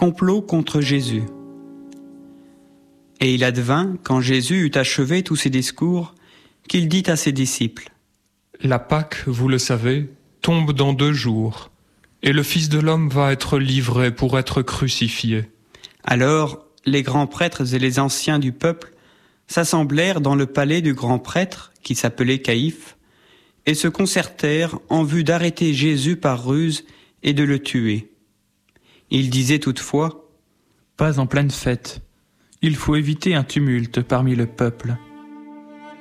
Complot contre Jésus. Et il advint, quand Jésus eut achevé tous ses discours, qu'il dit à ses disciples : La Pâque, vous le savez, tombe dans 2 jours, et le Fils de l'homme va être livré pour être crucifié. Alors les grands prêtres et les anciens du peuple s'assemblèrent dans le palais du grand prêtre, qui s'appelait Caïphe, et se concertèrent en vue d'arrêter Jésus par ruse et de le tuer. Ils disaient toutefois : Pas en pleine fête. Il faut éviter un tumulte parmi le peuple.